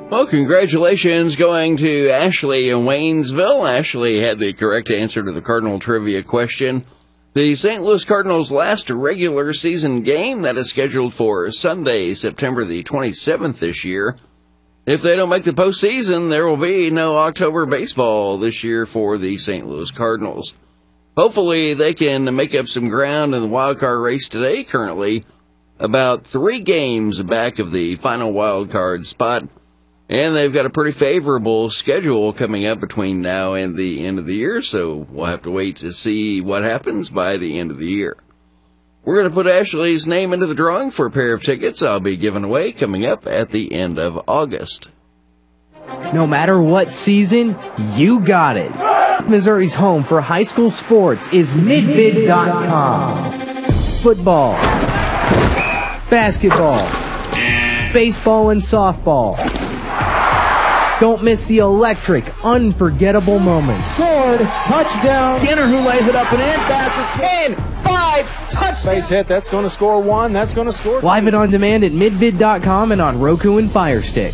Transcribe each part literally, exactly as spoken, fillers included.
Well, congratulations going to Ashley in Waynesville. Ashley had the correct answer to the Cardinal trivia question. The Saint Louis Cardinals' last regular season game that is scheduled for Sunday, September the twenty-seventh this year. If they don't make the postseason, there will be no October baseball this year for the Saint Louis Cardinals. Hopefully, they can make up some ground in the wild card race today, currently about three games back of the final wild card spot. And they've got a pretty favorable schedule coming up between now and the end of the year, so we'll have to wait to see what happens by the end of the year. We're going to put Ashley's name into the drawing for a pair of tickets I'll be giving away coming up at the end of August. No matter what season, you got it. Missouri's home for high school sports is midvid dot com. Football, basketball, baseball, and softball. Don't miss the electric, unforgettable moments. Scored, touchdown. Skinner who lays it up and in, passes ten, five, touchdown. Base hit, that's going to score one, that's going to score two. Live and on demand at midvid dot com and on Roku and Fire Stick.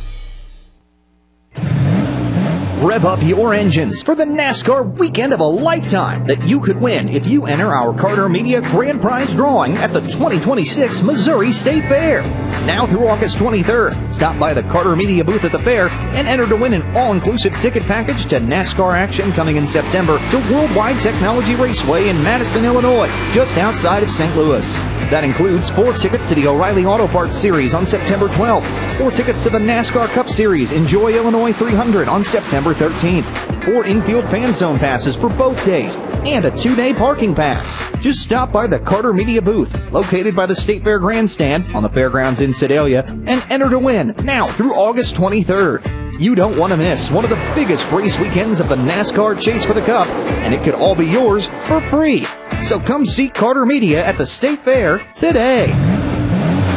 Rev up your engines for the NASCAR weekend of a lifetime that you could win if you enter our Carter Media Grand Prize drawing at the twenty twenty-six Missouri State Fair. Now through August twenty-third, stop by the Carter Media booth at the fair and enter to win an all-inclusive ticket package to NASCAR action coming in September to Worldwide Technology Raceway in Madison, Illinois, just outside of Saint Louis. That includes four tickets to the O'Reilly Auto Parts Series on September twelfth, four tickets to the NASCAR Cup Series Enjoy Illinois three hundred on September thirteenth, four infield fan zone passes for both days, and a two-day parking pass. Just stop by the Carter Media booth, located by the State Fair Grandstand on the fairgrounds in Sedalia, and enter to win now through August twenty-third. You don't want to miss one of the biggest race weekends of the NASCAR Chase for the Cup, and it could all be yours for free. So come see Carter Media at the State Fair today.